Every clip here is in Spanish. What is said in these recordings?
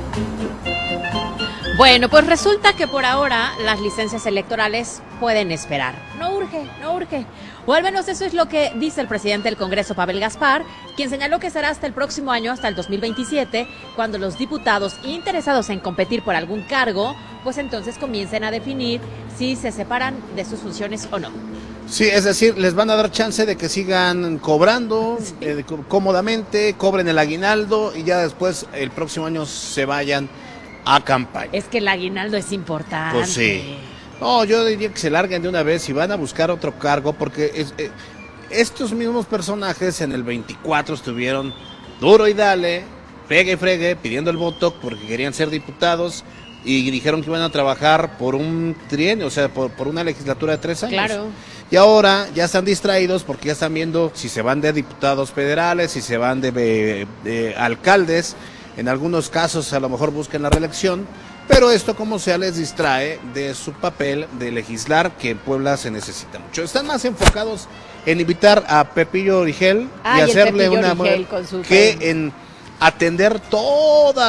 Bueno, pues resulta que por ahora las licencias electorales pueden esperar. No urge, no urge. O al menos eso es lo que dice el presidente del Congreso, Pavel Gaspar, quien señaló que será hasta el próximo año, hasta el 2027, cuando los diputados interesados en competir por algún cargo, pues entonces comiencen a definir si se separan de sus funciones o no. Sí, es decir, les van a dar chance de que sigan cobrando cómodamente, cobren el aguinaldo y ya después el próximo año se vayan a campaña. Es que el aguinaldo es importante. Pues sí. No, yo diría que se larguen de una vez y van a buscar otro cargo porque estos mismos personajes en el 24 estuvieron duro y dale, fregue y fregue, pidiendo el voto porque querían ser diputados y dijeron que iban a trabajar por un trienio, o sea, por una legislatura de 3 años. Claro. Y ahora ya están distraídos porque ya están viendo si se van de diputados federales, si se van de alcaldes. En algunos casos a lo mejor buscan la reelección, pero esto como sea les distrae de su papel de legislar, que en Puebla se necesita mucho. Están más enfocados en invitar a Pepillo Origel y hacerle una que en atender toda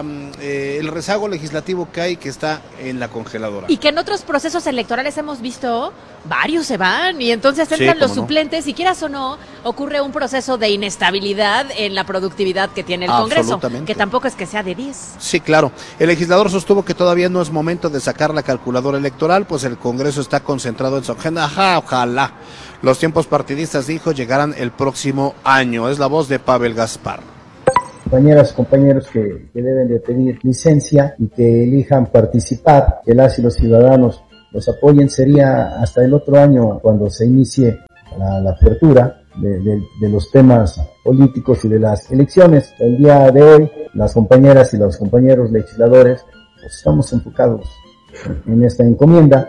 el rezago legislativo que hay, que está en la congeladora. Y que en otros procesos electorales hemos visto, varios se van y entonces entran los suplentes y quieras o no, ocurre un proceso de inestabilidad en la productividad que tiene el Congreso, que tampoco es que sea de 10. Sí, claro. El legislador sostuvo que todavía no es momento de sacar la calculadora electoral, pues el Congreso está concentrado en su agenda. Ojalá los tiempos partidistas, dijo, llegarán el próximo año. Es la voz de Pavel Gaspar. Compañeras, compañeros que deben de pedir licencia y que elijan participar, que las y los ciudadanos los apoyen, sería hasta el otro año cuando se inicie la apertura de los temas políticos y de las elecciones. El día de hoy, las compañeras y los compañeros legisladores, pues estamos enfocados en esta encomienda.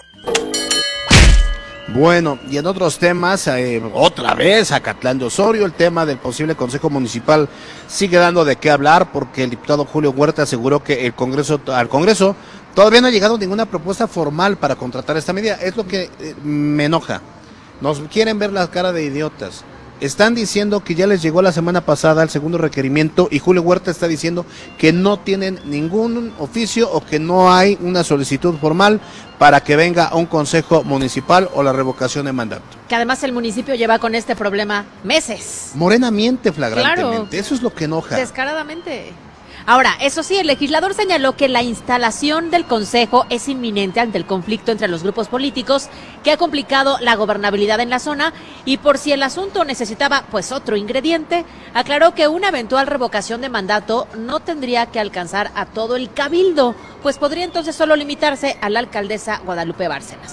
Bueno, y en otros temas, otra vez Acatlán de Osorio, el tema del posible Consejo Municipal sigue dando de qué hablar porque el diputado Julio Huerta aseguró que al Congreso todavía no ha llegado ninguna propuesta formal para contratar esta medida. Es lo que me enoja. Nos quieren ver la cara de idiotas. Están diciendo que ya les llegó la semana pasada el segundo requerimiento y Julio Huerta está diciendo que no tienen ningún oficio o que no hay una solicitud formal para que venga a un consejo municipal o la revocación de mandato. Que además el municipio lleva con este problema meses. Morena miente flagrantemente, claro, eso es lo que enoja. Descaradamente. Ahora, eso sí, el legislador señaló que la instalación del Consejo es inminente ante el conflicto entre los grupos políticos que ha complicado la gobernabilidad en la zona y por si el asunto necesitaba pues otro ingrediente, aclaró que una eventual revocación de mandato no tendría que alcanzar a todo el cabildo, pues podría entonces solo limitarse a la alcaldesa Guadalupe Bárcenas.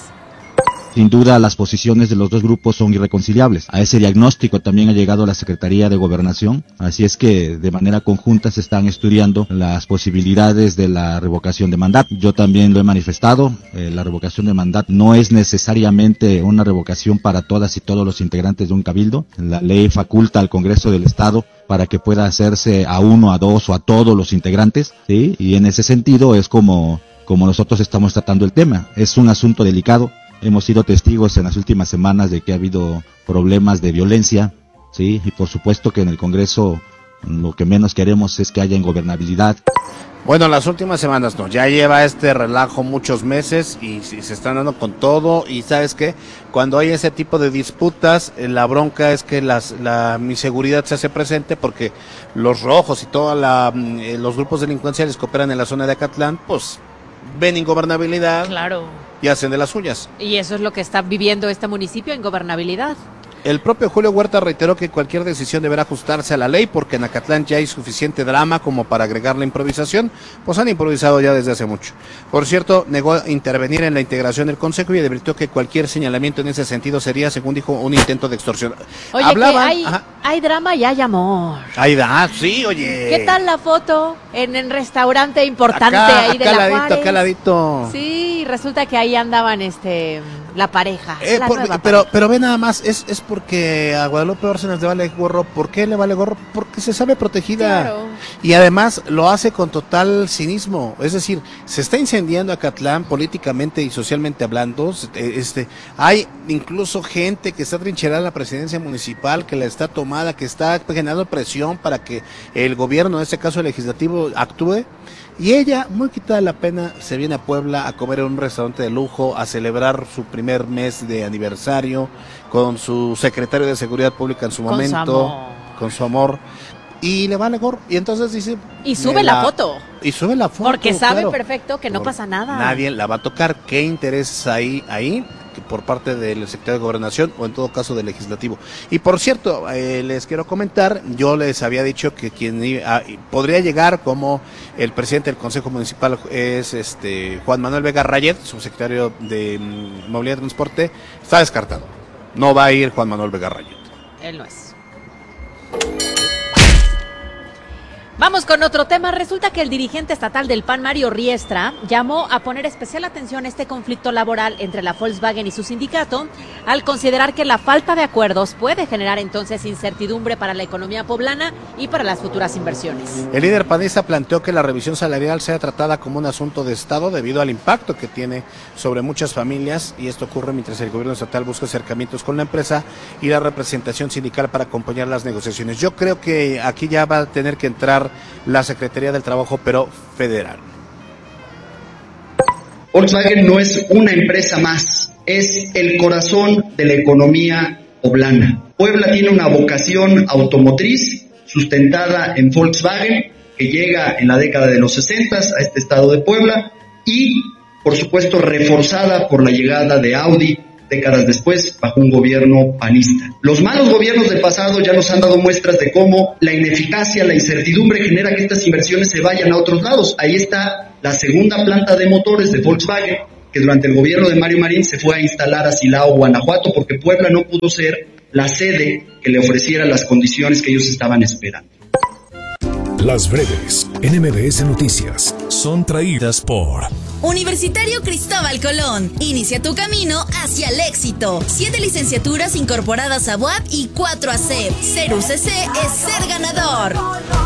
Sin duda, las posiciones de los dos grupos son irreconciliables. A ese diagnóstico también ha llegado la Secretaría de Gobernación, así es que de manera conjunta se están estudiando las posibilidades de la revocación de mandato. Yo también lo he manifestado, la revocación de mandato no es necesariamente una revocación para todas y todos los integrantes de un cabildo. La ley faculta al Congreso del Estado para que pueda hacerse a uno, a dos o a todos los integrantes, ¿sí? Y en ese sentido es como nosotros estamos tratando el tema. Es un asunto delicado. Hemos sido testigos en las últimas semanas de que ha habido problemas de violencia, sí, y por supuesto que en el Congreso lo que menos queremos es que haya ingobernabilidad. Bueno, las últimas semanas no, ya lleva este relajo muchos meses y se están dando con todo y ¿sabes qué? Cuando hay ese tipo de disputas, la bronca es que mi inseguridad se hace presente porque los rojos y todos los grupos delincuenciales que operan en la zona de Acatlán, pues ven ingobernabilidad. Claro. Y hacen de las suyas. Y eso es lo que está viviendo este municipio, ingobernabilidad. El propio Julio Huerta reiteró que cualquier decisión deberá ajustarse a la ley porque en Acatlán ya hay suficiente drama como para agregar la improvisación, pues han improvisado ya desde hace mucho. Por cierto, negó intervenir en la integración del Consejo y advirtió que cualquier señalamiento en ese sentido sería, según dijo, un intento de extorsión. Oye, hay drama y hay amor. Sí, oye. ¿Qué tal la foto en el restaurante importante ahí de la Juárez? Acá ladito. Sí, resulta que ahí andaban la pareja, la nueva pero pareja. ve nada más, es porque a Guadalupe Bárcenas le vale gorro. ¿Por qué le vale gorro? Porque se sabe protegida. Claro. Y además lo hace con total cinismo. Es decir, se está incendiando Acatlán políticamente y socialmente hablando. Hay incluso gente que está trincherada en la presidencia municipal, que la está tomada, que está generando presión para que el gobierno, en este caso el legislativo, actúe. Y ella, muy quitada de la pena, se viene a Puebla a comer en un restaurante de lujo, a celebrar su primer mes de aniversario con su secretario de Seguridad Pública en su momento, con su amor, y le vale gorro. Y entonces dice... Y sube la foto. Y sube la foto. Porque sabe claro, perfecto que no pasa nada. Nadie la va a tocar. ¿Qué intereses hay ahí? Por parte del secretario de Gobernación o en todo caso del Legislativo. Y por cierto, les quiero comentar, yo les había dicho que quien podría llegar como el presidente del Consejo Municipal es Juan Manuel Vega Rayet, subsecretario de Movilidad y Transporte. Está descartado. No va a ir Juan Manuel Vega Rayet. Él no es. Vamos con otro tema. Resulta que el dirigente estatal del PAN, Mario Riestra, llamó a poner especial atención a este conflicto laboral entre la Volkswagen y su sindicato, al considerar que la falta de acuerdos puede generar entonces incertidumbre para la economía poblana y para las futuras inversiones. El líder panista planteó que la revisión salarial sea tratada como un asunto de Estado debido al impacto que tiene sobre muchas familias, y esto ocurre mientras el gobierno estatal busca acercamientos con la empresa y la representación sindical para acompañar las negociaciones. Yo creo que aquí ya va a tener que entrar la Secretaría del Trabajo, pero federal. Volkswagen no es una empresa más, es el corazón de la economía poblana. Puebla tiene una vocación automotriz sustentada en Volkswagen, que llega en la década de los 60 a este estado de Puebla, y por supuesto reforzada por la llegada de Audi décadas después, bajo un gobierno panista. Los malos gobiernos del pasado ya nos han dado muestras de cómo la ineficacia, la incertidumbre genera que estas inversiones se vayan a otros lados. Ahí está la segunda planta de motores de Volkswagen, que durante el gobierno de Mario Marín se fue a instalar a Silao, Guanajuato, porque Puebla no pudo ser la sede que le ofreciera las condiciones que ellos estaban esperando. Las breves en MBS Noticias son traídas por Universitario Cristóbal Colón. Inicia tu camino hacia el éxito. 7 licenciaturas incorporadas a UAP y 4 a CEP. Ser UCC es ser ganador.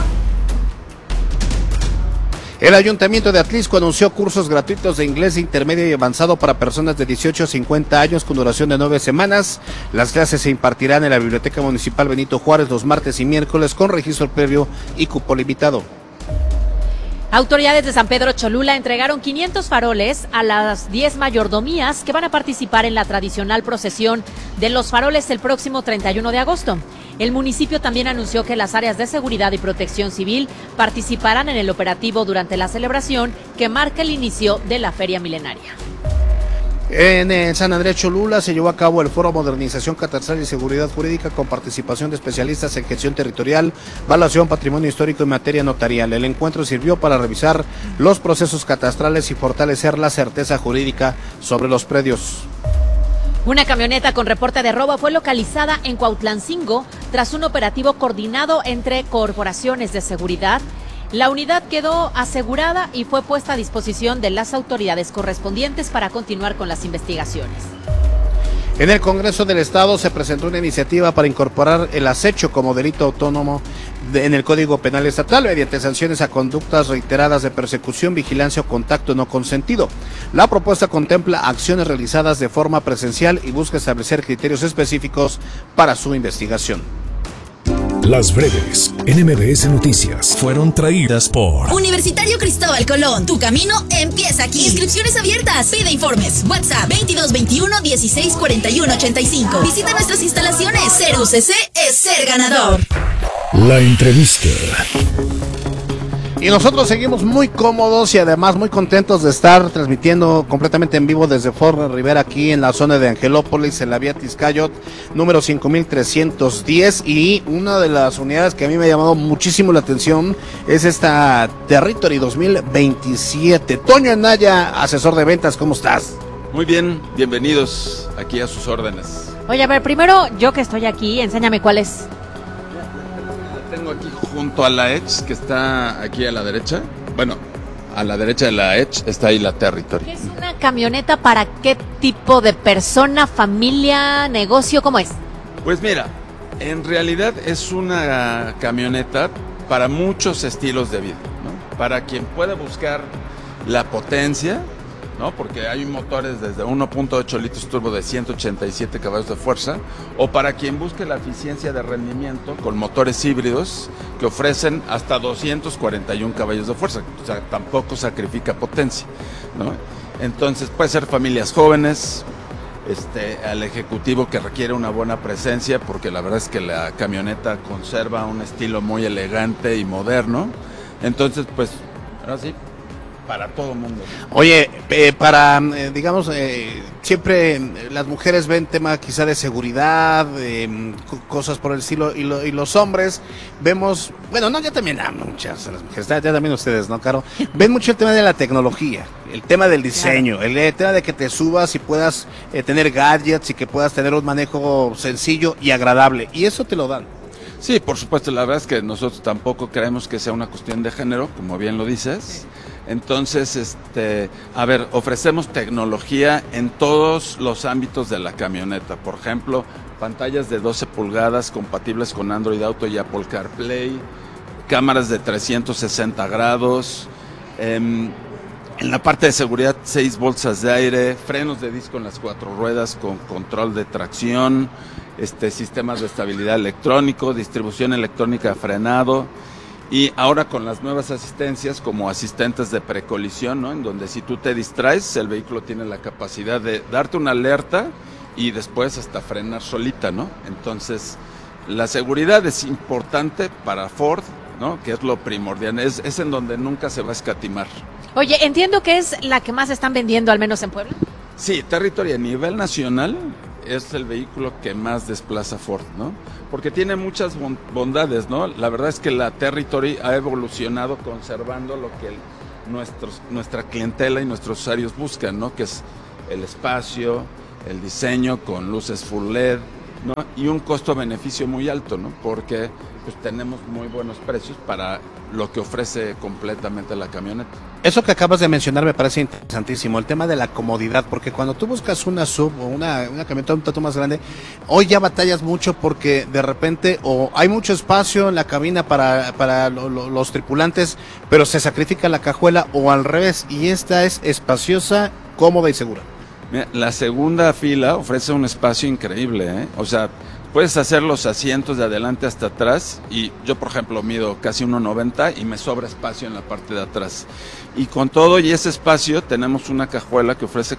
El Ayuntamiento de Atlixco anunció cursos gratuitos de inglés intermedio y avanzado para personas de 18 a 50 años con duración de 9 semanas. Las clases se impartirán en la Biblioteca Municipal Benito Juárez los martes y miércoles con registro previo y cupo limitado. Autoridades de San Pedro Cholula entregaron 500 faroles a las 10 mayordomías que van a participar en la tradicional procesión de los faroles el próximo 31 de agosto. El municipio también anunció que las áreas de seguridad y protección civil participarán en el operativo durante la celebración que marca el inicio de la Feria Milenaria. En San Andrés Cholula se llevó a cabo el Foro Modernización Catastral y Seguridad Jurídica con participación de especialistas en gestión territorial, evaluación, patrimonio histórico y materia notarial. El encuentro sirvió para revisar los procesos catastrales y fortalecer la certeza jurídica sobre los predios. Una camioneta con reporte de robo fue localizada en Cuautlancingo tras un operativo coordinado entre corporaciones de seguridad. La unidad quedó asegurada y fue puesta a disposición de las autoridades correspondientes para continuar con las investigaciones. En el Congreso del Estado se presentó una iniciativa para incorporar el acecho como delito autónomo en el Código Penal Estatal mediante sanciones a conductas reiteradas de persecución, vigilancia o contacto no consentido. La propuesta contempla acciones realizadas de forma presencial y busca establecer criterios específicos para su investigación. Las breves en MBS Noticias fueron traídas por Universitario Cristóbal Colón. Tu camino empieza aquí. Inscripciones abiertas. Pide informes. WhatsApp 2221 16 41 85. Visita nuestras instalaciones. Ser UCC es ser ganador. La entrevista. Y nosotros seguimos muy cómodos y además muy contentos de estar transmitiendo completamente en vivo desde Fort Rivera, aquí en la zona de Angelópolis, en la vía Tizcayot, número 5310. Y una de las unidades que a mí me ha llamado muchísimo la atención es esta Territory 2027. Toño Anaya, asesor de ventas, ¿cómo estás? Muy bien, bienvenidos aquí a sus órdenes. Oye, a ver, primero, yo que estoy aquí, enséñame cuál es. Tengo aquí junto a la Edge, que está aquí a la derecha. Bueno, a la derecha de la Edge está ahí la Territory. ¿Es una camioneta para qué tipo de persona, familia, negocio? ¿Cómo es? Pues mira, en realidad es una camioneta para muchos estilos de vida, ¿no? Para quien puede buscar la potencia, ¿no? Porque hay motores desde 1.8 litros turbo de 187 caballos de fuerza, o para quien busque la eficiencia de rendimiento con motores híbridos que ofrecen hasta 241 caballos de fuerza, o sea, tampoco sacrifica potencia, ¿no? Entonces puede ser familias jóvenes, al ejecutivo que requiere una buena presencia, porque la verdad es que la camioneta conserva un estilo muy elegante y moderno. Entonces, pues, ahora sí, para todo el mundo. Oye, digamos, siempre las mujeres ven tema quizá de seguridad, cosas por el estilo, y los hombres vemos, bueno, no, ya también muchas las mujeres, ya también ustedes, ¿no, Caro? Ven mucho el tema de la tecnología, el tema del diseño, claro. El tema de que te subas y puedas tener gadgets y que puedas tener un manejo sencillo y agradable, y eso te lo dan. Sí, por supuesto, la verdad es que nosotros tampoco creemos que sea una cuestión de género, como bien lo dices. Entonces, ofrecemos tecnología en todos los ámbitos de la camioneta. Por ejemplo, pantallas de 12 pulgadas compatibles con Android Auto y Apple CarPlay, cámaras de 360 grados, en la parte de seguridad 6 bolsas de aire, frenos de disco en las 4 ruedas con control de tracción, sistemas de estabilidad electrónico, distribución electrónica de frenado, y ahora con las nuevas asistencias como asistentes de precolisión, ¿no? En donde si tú te distraes, el vehículo tiene la capacidad de darte una alerta y después hasta frenar solita, ¿no? Entonces, la seguridad es importante para Ford, ¿no? Que es lo primordial, es en donde nunca se va a escatimar. Oye, entiendo que es la que más están vendiendo, al menos en Puebla. Sí, Territory a nivel nacional es el vehículo que más desplaza Ford, ¿no? Porque tiene muchas bondades, ¿no? La verdad es que la Territory ha evolucionado conservando lo que nuestra clientela y nuestros usuarios buscan, ¿no? Que es el espacio, el diseño con luces full LED, ¿no? Y un costo-beneficio muy alto, ¿no? Porque pues tenemos muy buenos precios para lo que ofrece completamente la camioneta. Eso que acabas de mencionar me parece interesantísimo, el tema de la comodidad, porque cuando tú buscas una sub o una camioneta un tanto más grande, hoy ya batallas mucho porque de repente o hay mucho espacio en la cabina para los tripulantes, pero se sacrifica la cajuela, o al revés, y esta es espaciosa, cómoda y segura. Mira, la segunda fila ofrece un espacio increíble, ¿eh? O sea, puedes hacer los asientos de adelante hasta atrás, y yo, por ejemplo, mido casi 1.90 y me sobra espacio en la parte de atrás. Y con todo y ese espacio tenemos una cajuela que ofrece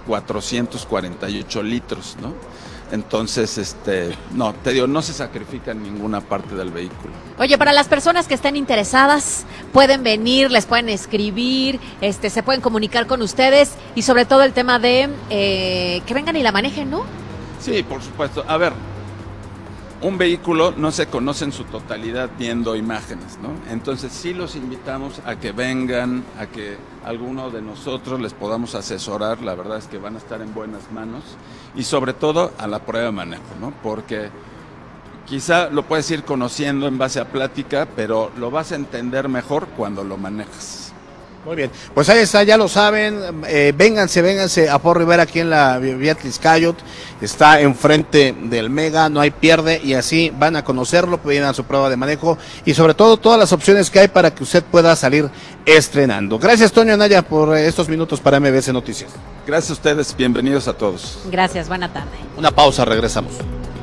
448 litros, ¿no? Entonces, no, te digo, no se sacrifica en ninguna parte del vehículo. Oye, para las personas que estén interesadas, pueden venir, les pueden escribir, se pueden comunicar con ustedes, y sobre todo el tema de que vengan y la manejen, ¿no? Sí, por supuesto. A ver, un vehículo no se conoce en su totalidad viendo imágenes, ¿no? Entonces sí los invitamos a que vengan, a que alguno de nosotros les podamos asesorar. La verdad es que van a estar en buenas manos, y sobre todo a la prueba de manejo, ¿no? Porque quizá lo puedes ir conociendo en base a plática, pero lo vas a entender mejor cuando lo manejas. Muy bien, pues ahí está, ya lo saben, vénganse a Ford Rivera aquí en la Beatriz Cayot, está enfrente del Mega, no hay pierde, y así van a conocerlo, piden a su prueba de manejo, y sobre todo todas las opciones que hay para que usted pueda salir estrenando. Gracias, Toño Anaya, por estos minutos para MBS Noticias. Gracias a ustedes, bienvenidos a todos. Gracias, buena tarde. Una pausa, regresamos.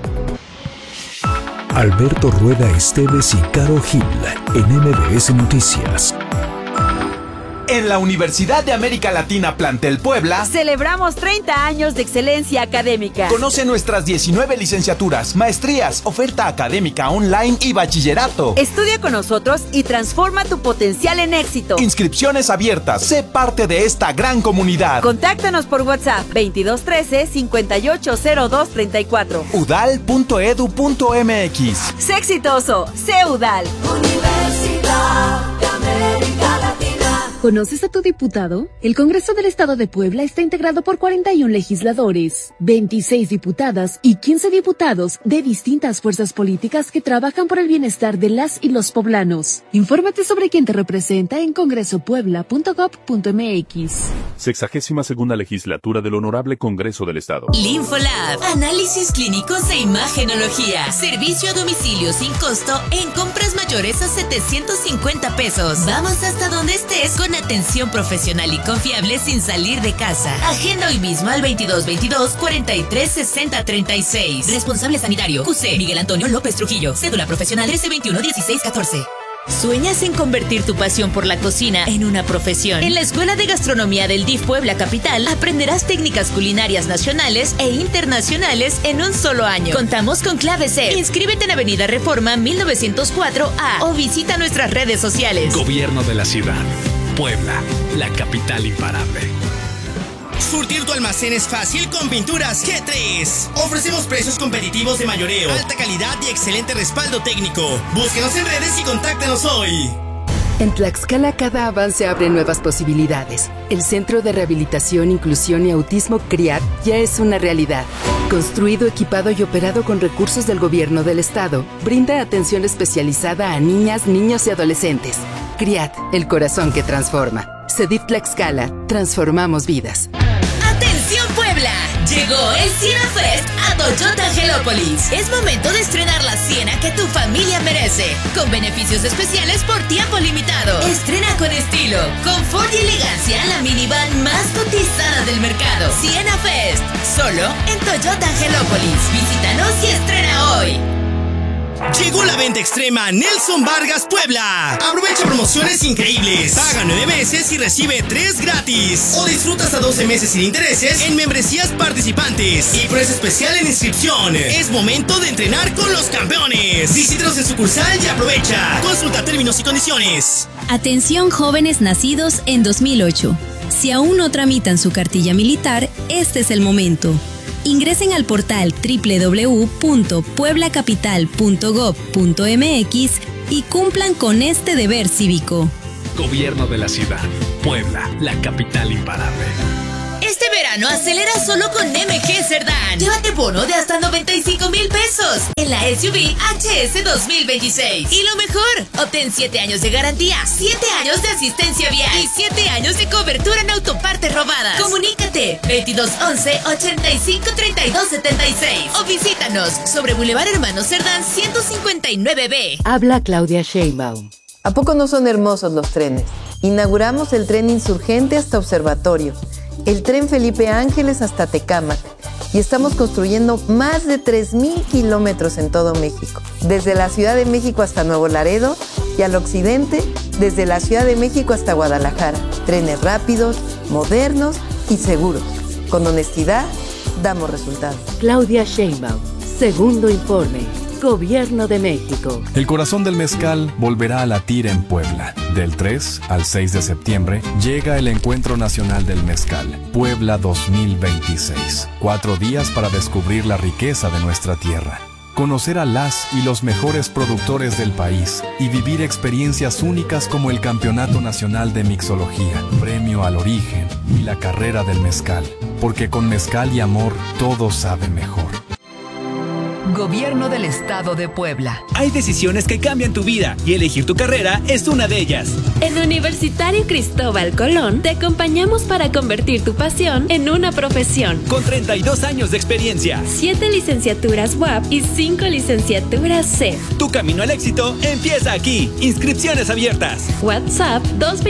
Alberto Rueda Esteves y Caro Gil en MBS Noticias. En la Universidad de América Latina Plantel Puebla celebramos 30 años de excelencia académica. Conoce nuestras 19 licenciaturas, maestrías, oferta académica online y bachillerato. Estudia con nosotros y transforma tu potencial en éxito. Inscripciones abiertas. Sé parte de esta gran comunidad. Contáctanos por WhatsApp 2213-580234. udal.edu.mx. Sé exitoso, sé UDAL. Universidad de América Latina. ¿Conoces a tu diputado? El Congreso del Estado de Puebla está integrado por 41 legisladores, 26 diputadas y 15 diputados de distintas fuerzas políticas que trabajan por el bienestar de las y los poblanos. Infórmate sobre quién te representa en congresopuebla.gov.mx. 62ª Legislatura del Honorable Congreso del Estado. Linfolab, análisis clínicos e imagenología. Servicio a domicilio sin costo en compras mayores a 750 pesos. Vamos hasta donde estés con atención profesional y confiable sin salir de casa. Agenda hoy mismo al 2222-436036. Responsable sanitario, QC Miguel Antonio López Trujillo. Cédula profesional 1321-1614. ¿Sueñas en convertir tu pasión por la cocina en una profesión? En la Escuela de Gastronomía del DIF Puebla Capital aprenderás técnicas culinarias nacionales e internacionales en un solo año. Contamos con clave C. Inscríbete en Avenida Reforma 1904A o visita nuestras redes sociales. Gobierno de la Ciudad. Puebla, la capital imparable. Surtir tu almacén es fácil con Pinturas G3. Ofrecemos precios competitivos de mayoreo, alta calidad y excelente respaldo técnico. Búsquenos en redes y contáctenos hoy. En Tlaxcala cada avance abre nuevas posibilidades. El Centro de Rehabilitación, Inclusión y Autismo CRIAT ya es una realidad. Construido, equipado y operado con recursos del Gobierno del Estado, brinda atención especializada a niñas, niños y adolescentes. CRIAT, el corazón que transforma. CEDIF Tlaxcala, transformamos vidas. ¡Atención Puebla! Llegó el Siena Fest a Toyota Angelópolis. Es momento de estrenar la Siena que tu familia merece, con beneficios especiales por tiempo limitado. Estrena con estilo, confort y elegancia la minivan más cotizada del mercado. Siena Fest, solo en Toyota Angelópolis. Visítanos y estrena hoy. Llegó la venta extrema Nelson Vargas Puebla. Aprovecha promociones increíbles. Paga 9 meses y recibe 3 gratis. O disfruta hasta 12 meses sin intereses en membresías participantes. Y precio especial en inscripción. Es momento de entrenar con los campeones. Visítanos en sucursal y aprovecha. Consulta términos y condiciones. Atención jóvenes nacidos en 2008. Si aún no tramitan su cartilla militar, este es el momento. Ingresen al portal www.pueblacapital.gov.mx y cumplan con este deber cívico. Gobierno de la Ciudad. Puebla, la capital imparable. Este verano acelera solo con MG Cerdán. Llévate bono de hasta 95,000 pesos en la SUV HS 2026. Y lo mejor, obtén 7 años de garantía, 7 años de asistencia vial y 7 años de cobertura en autopartes robadas. Comunícate 2211-853276 o visítanos sobre Boulevard Hermanos Cerdán 159B. Habla Claudia Sheinbaum. ¿A poco no son hermosos los trenes? Inauguramos el tren Insurgente hasta Observatorio, el tren Felipe Ángeles hasta Tecámac y estamos construyendo más de 3,000 kilómetros en todo México, desde la Ciudad de México hasta Nuevo Laredo y al occidente, desde la Ciudad de México hasta Guadalajara. Trenes rápidos, modernos y seguros. Con honestidad, damos resultados. Claudia Sheinbaum, segundo informe. Gobierno de México. El corazón del mezcal volverá a latir en Puebla. Del 3 al 6 de septiembre llega el Encuentro Nacional del Mezcal, Puebla 2026. 4 días para descubrir la riqueza de nuestra tierra, conocer a las y los mejores productores del país y vivir experiencias únicas como el Campeonato Nacional de Mixología, Premio al Origen y la Carrera del Mezcal. Porque con mezcal y amor todo sabe mejor. Gobierno del Estado de Puebla. Hay decisiones que cambian tu vida y elegir tu carrera es una de ellas. En Universitario Cristóbal Colón te acompañamos para convertir tu pasión en una profesión. Con 32 años de experiencia, 7 licenciaturas UAP y 5 licenciaturas CEF. Tu camino al éxito empieza aquí. Inscripciones abiertas. WhatsApp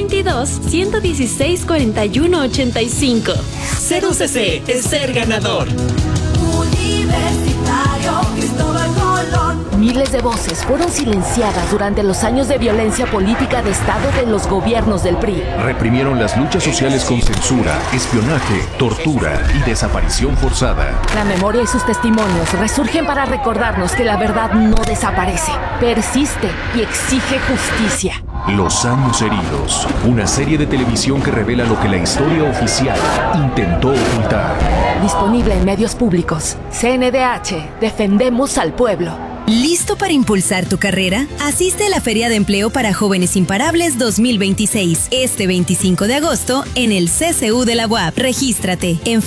222-116-4185. Ser UCC es ser ganador. Universitario Cristóbal Colón. Miles de voces fueron silenciadas durante los años de violencia política de Estado de los gobiernos del PRI. Reprimieron las luchas sociales con censura, espionaje, tortura y desaparición forzada. La memoria y sus testimonios resurgen para recordarnos que la verdad no desaparece, persiste y exige justicia. Los años heridos, una serie de televisión que revela lo que la historia oficial intentó ocultar. Disponible en medios públicos. CNDH, defendemos al pueblo. ¿Listo para impulsar tu carrera? Asiste a la Feria de Empleo para Jóvenes Imparables 2026, este 25 de agosto en el CCU de la UAP. Regístrate en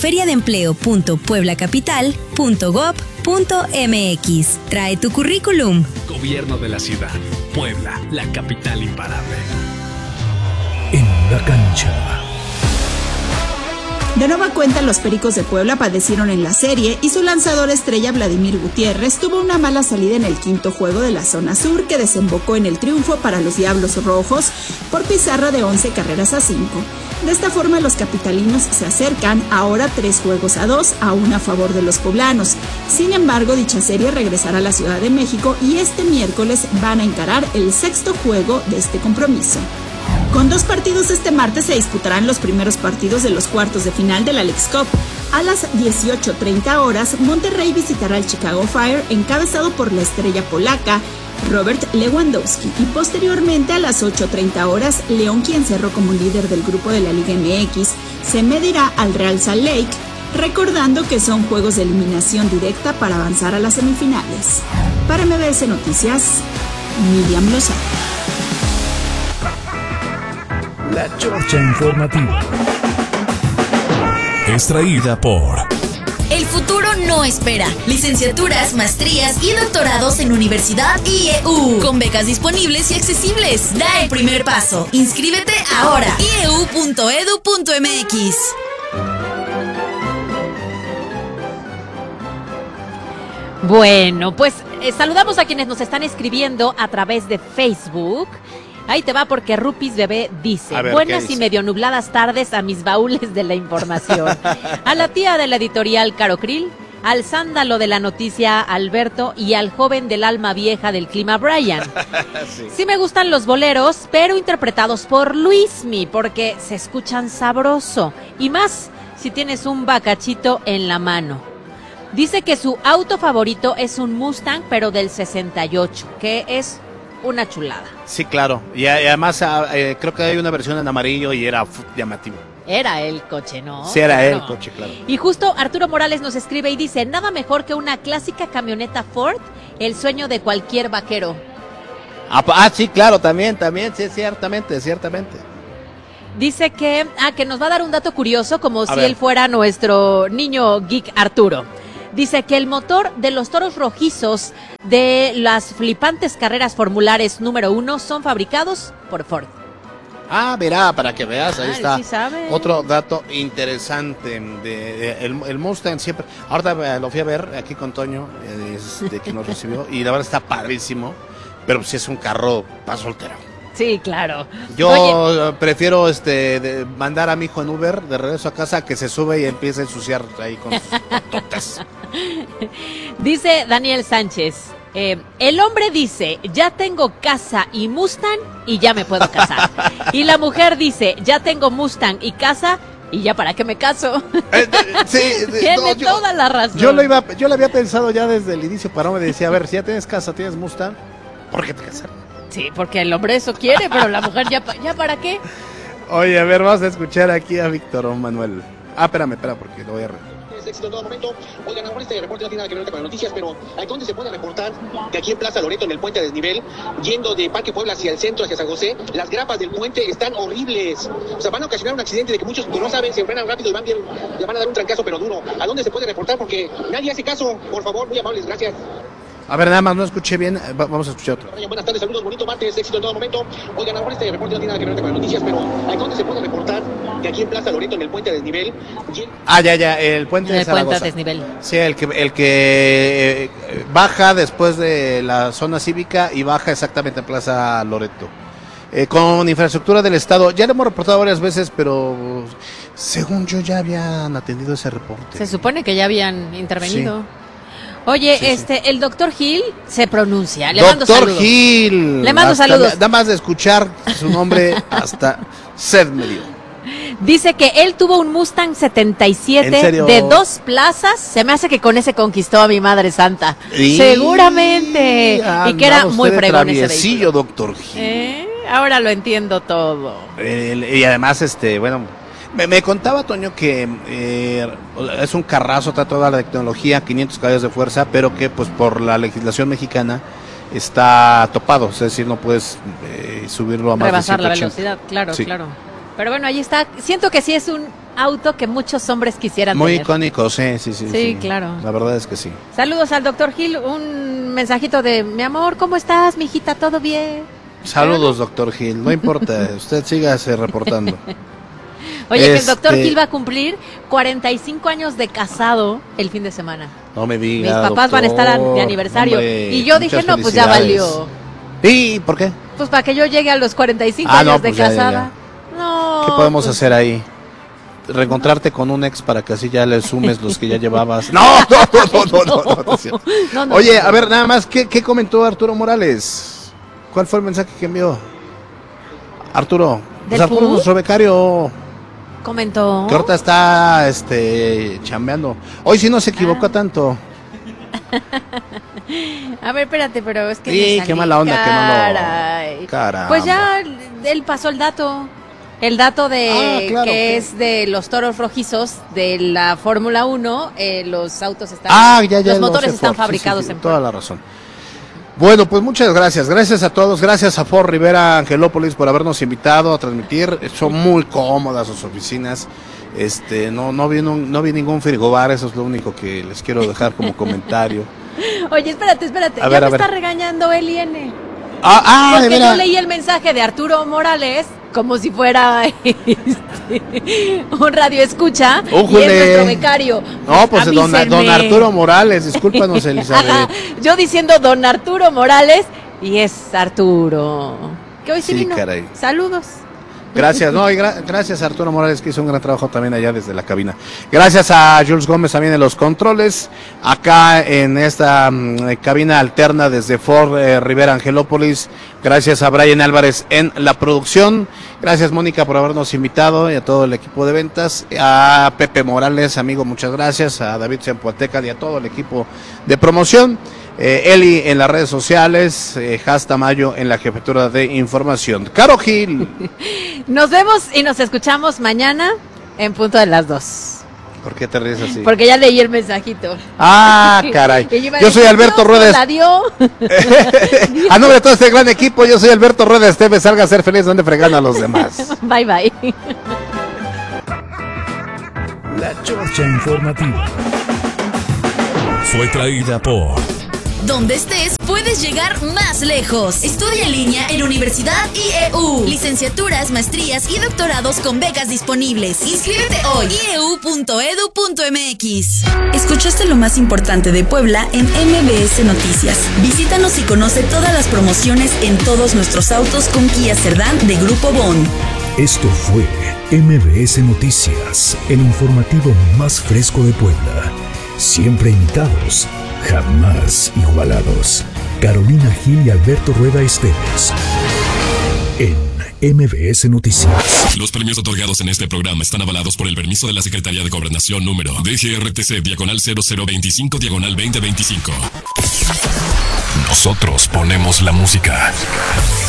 feriadeempleo.pueblacapital.gov.mx. Trae tu currículum. Gobierno de la ciudad. Puebla, la capital imparable. En la cancha. De nueva cuenta, los Pericos de Puebla padecieron en la serie y su lanzador estrella Vladimir Gutiérrez tuvo una mala salida en el quinto juego de la zona sur que desembocó en el triunfo para los Diablos Rojos por pizarra de 11 carreras a 5. De esta forma, los capitalinos se acercan ahora 3-2 a 1 a favor de los poblanos. Sin embargo, dicha serie regresará a la Ciudad de México y este miércoles van a encarar el sexto juego de este compromiso. Con 2 partidos este martes se disputarán los primeros partidos de los cuartos de final de la Leagues Cup. A las 18:30 horas, Monterrey visitará al Chicago Fire, encabezado por la estrella polaca Robert Lewandowski. Y posteriormente, a las 8:30 horas, León, quien cerró como líder del grupo de la Liga MX, se medirá al Real Salt Lake, recordando que son juegos de eliminación directa para avanzar a las semifinales. Para MBS Noticias, Miriam Lozano. La Chorcha Informativa. Extraída por... El futuro no espera. Licenciaturas, maestrías y doctorados en Universidad IEU. Con becas disponibles y accesibles. Da el primer paso. Inscríbete ahora. ieu.edu.mx. Bueno, pues saludamos a quienes nos están escribiendo a través de Facebook. Ahí te va porque Rupis Bebé dice: buenas y medio nubladas tardes a mis baúles de la información. A la tía de la editorial Caro Krill, al sándalo de la noticia Alberto y al joven del alma vieja del clima Brian. Sí me gustan los boleros, pero interpretados por Luismi porque se escuchan sabroso. Y más si tienes un bacachito en la mano. Dice que su auto favorito es un Mustang, pero del 68, que es una chulada. Sí, claro. Y además creo que hay una versión en amarillo y era llamativo. Era el coche, ¿no? Sí, era el coche, claro. Y justo Arturo Morales nos escribe y dice: nada mejor que una clásica camioneta Ford, el sueño de cualquier vaquero. Sí, claro, también, sí, ciertamente. Dice que nos va a dar un dato curioso, como si él fuera nuestro niño geek Arturo. Dice que el motor de los toros rojizos de las flipantes carreras formulares número 1 son fabricados por Ford. Verá, para que veas, ahí está. Sí sabe. Otro dato interesante el Mustang siempre. Ahorita lo fui a ver aquí con Toño, que nos recibió, y la verdad está padrísimo, pero sí es un carro para soltero. Sí, claro. Yo prefiero mandar a mi hijo en Uber de regreso a casa que se sube y empiece a ensuciar ahí con sus patotas. Dice Daniel Sánchez: el hombre dice, ya tengo casa y Mustang y ya me puedo casar. Y la mujer dice, ya tengo Mustang y casa y ya para qué me caso. Tiene toda la razón. Yo lo había pensado ya desde el inicio, para me decía, a ver, si ya tienes casa, tienes Mustang, ¿por qué te casas? Sí, porque el hombre eso quiere, pero la mujer ya para qué. Oye, a ver, vamos a escuchar aquí a Víctor Manuel. Espérame, porque lo voy a Éxito en todo momento. Oigan, ahora este reporte no tiene nada que ver con las noticias, pero ¿a dónde se puede reportar que aquí en Plaza Loreto, en el puente a desnivel, yendo de Parque Puebla hacia el centro, hacia San José, las grapas del puente están horribles? O sea, van a ocasionar un accidente de que muchos que no saben se frenan rápido y van bien, le van a dar un trancazo pero duro. ¿A dónde se puede reportar? Porque nadie hace caso. Por favor, muy amables, gracias. A ver, nada más, no escuché bien, vamos a escuchar otro. Buenas tardes, saludos, bonito martes, éxito en todo momento. Oigan, ahora este reporte no tiene nada que ver con las noticias, pero ¿a dónde se puede reportar que aquí en Plaza Loreto, en el puente a desnivel? Ya, el puente de Zaragoza. Puente a desnivel. Sí, el que baja después de la zona cívica y baja exactamente en Plaza Loreto. Con infraestructura del Estado, ya lo hemos reportado varias veces, pero según yo ya habían atendido ese reporte. Se supone que ya habían intervenido. Sí. Oye, sí. El doctor Gil se pronuncia. Le mando saludos. Gil. Le mando saludos. Nada más de escuchar su nombre hasta sed me dio. Dice que él tuvo un Mustang 77 de 2 plazas. Se me hace que con ese conquistó a mi madre santa. Seguramente. Y que era muy fregón ese vehículo. Doctor Gil. Ahora lo entiendo todo. Y además, bueno, Me contaba Toño que es un carrazo, trae toda la tecnología, 500 caballos de fuerza, pero que pues por la legislación mexicana está topado, es decir, no puedes subirlo a más rebasar de 180. la velocidad, claro, Sí. claro. Pero bueno, ahí está. Siento que sí es un auto que muchos hombres quisieran Muy tener. icónico, sí. Sí, claro. La verdad es que sí. Saludos al doctor Gil, un mensajito de mi amor, ¿cómo estás, mijita? ¿Todo bien? Saludos, doctor Gil, no importa, usted sígase reportando. Oye, que el doctor Gil va a cumplir 45 años de casado el fin de semana. No me diga, Mis papás van a estar de aniversario. Hombre, y yo dije, muchas no, pues ya felicidades. valió. ¿Y por qué? Pues para que yo llegue a los 45 Ah, años no, pues de ya, casada. No. ¿Qué podemos pues, hacer ahí? Reencontrarte con un ex para que así ya le sumes los que ya llevabas. No. No, Oye, a ver, nada más, ¿qué comentó Arturo Morales? ¿Cuál fue el mensaje que envió? Arturo, pues ¿Del Arturo, PU? nuestro becario, Comentó. que ahorita está chambeando. Hoy sí no se equivocó tanto. A ver, espérate, pero es que. Sí, me salí. qué mala onda, Caray. Caramba. Pues ya él pasó el dato. El dato de claro, que es de los toros rojizos de la Fórmula 1, los autos están, los motores están fabricados en toda la razón. Bueno, pues muchas gracias. Gracias a todos. Gracias a Ford Rivera Angelópolis por habernos invitado a transmitir. Son muy cómodas sus oficinas. No vi ningún frigobar, eso es lo único que les quiero dejar como comentario. Oye, espérate, A ya ver, me a ver. está regañando Eli N. de Porque veras. yo leí el mensaje de Arturo Morales como si fuera un radio escucha y ¡Újule! es nuestro becario. No, pues don Avísenme. Arturo Morales, discúlpanos, Elizabeth. Ajá, yo diciendo don Arturo Morales y es Arturo. Que hoy sí Sí, vino. caray. Saludos. Gracias, y gracias a Arturo Morales, que hizo un gran trabajo también allá desde la cabina. Gracias a Jules Gómez también en los controles, acá en esta cabina alterna desde Ford Rivera Angelópolis. Gracias a Brian Álvarez en la producción. Gracias, Mónica, por habernos invitado y a todo el equipo de ventas. A Pepe Morales, amigo, muchas gracias. A David Zempoalteca y a todo el equipo de promoción. Eli en las redes sociales, Tamayo en la jefatura de información. Caro Gil. Nos vemos y nos escuchamos mañana en punto de las 2. ¿Por qué te ríes así? Porque ya leí el mensajito. Ah, caray. Y iba a Yo soy decir, Alberto Dios Ruedas. la dio. A nombre de todo este gran equipo, yo soy Alberto Rueda Esteves. Salga a ser feliz donde fregan a los demás. Bye, bye. La Chorcha Informativa fue traída por... Donde estés, puedes llegar más lejos. Estudia en línea en Universidad IEU. Licenciaturas, maestrías y doctorados con becas disponibles. Inscríbete hoy. ieu.edu.mx. Escuchaste lo más importante de Puebla en MBS Noticias. Visítanos y conoce todas las promociones en todos nuestros autos con Kia Cerdán de Grupo Bon. Esto fue MBS Noticias, el informativo más fresco de Puebla. Siempre imitados, jamás igualados. Carolina Gil y Alberto Rueda Esteves. En MBS Noticias. Los premios otorgados en este programa están avalados por el permiso de la Secretaría de Gobernación número DGRTC/0025/2025. Nosotros ponemos la música.